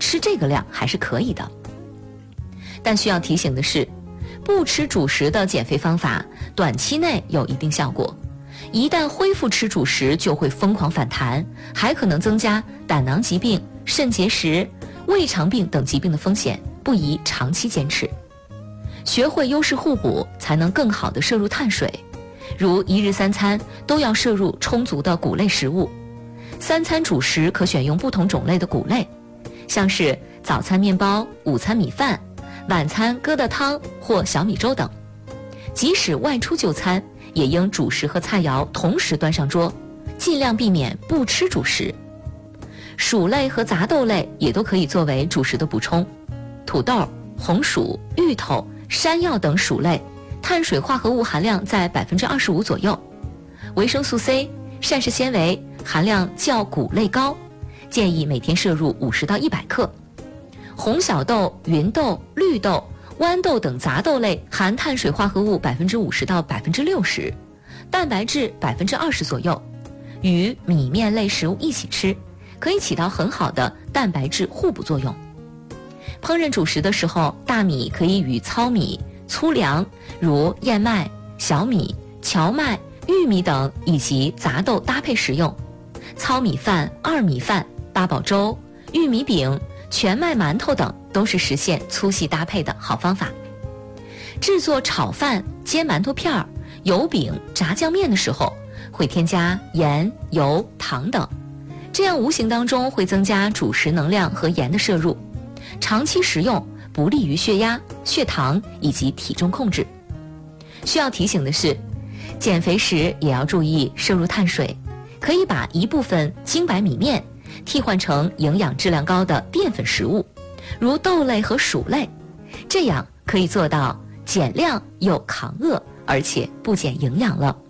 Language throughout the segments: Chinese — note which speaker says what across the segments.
Speaker 1: 吃这个量还是可以的。但需要提醒的是，不吃主食的减肥方法短期内有一定效果，一旦恢复吃主食就会疯狂反弹，还可能增加胆囊疾病、肾结石、胃肠病等疾病的风险，不宜长期坚持。学会优势互补，才能更好地摄入碳水，如1日3餐都要摄入充足的谷类食物，3餐主食可选用不同种类的谷类，像是早餐面包、午餐米饭、晚餐疙瘩汤或小米粥等。即使外出就餐，也应主食和菜肴同时端上桌，尽量避免不吃主食。薯类和杂豆类也都可以作为主食的补充，土豆、红薯、芋头、山药等薯类碳水化合物含量在 25% 左右，维生素 C、膳食纤维含量较谷类高，建议每天摄入50到100克。红小豆、芸豆、绿豆、豌豆等杂豆类含碳水化合物 50% 到 60%， 蛋白质 20% 左右。与米面类食物一起吃，可以起到很好的蛋白质互补作用。烹饪主食的时候，大米可以与糙米、粗粮如燕麦、小米、荞麦、玉米等以及杂豆搭配食用。糙米饭、二米饭、八宝粥、玉米饼、全麦馒头等都是实现粗细搭配的好方法。制作炒饭、煎馒头片、油饼、炸酱面的时候，会添加盐、油、糖等，这样无形当中会增加主食能量和盐的摄入，长期食用不利于血压、血糖以及体重控制。需要提醒的是，减肥时也要注意摄入碳水，可以把一部分精白米面替换成营养质量高的淀粉食物，如豆类和薯类，这样可以做到减量又抗饿，而且不减营养了。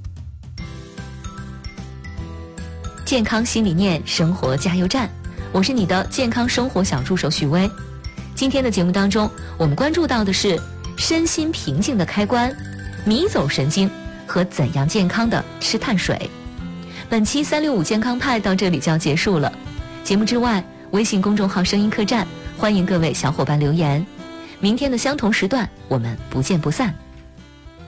Speaker 1: 健康新理念，生活加油站，我是你的健康生活小助手许巍。今天的节目当中，我们关注到的是身心平静的开关、迷走神经和怎样健康的吃碳水。本期365健康派到这里就要结束了。节目之外，微信公众号声音客栈欢迎各位小伙伴留言。明天的相同时段，我们不见不散。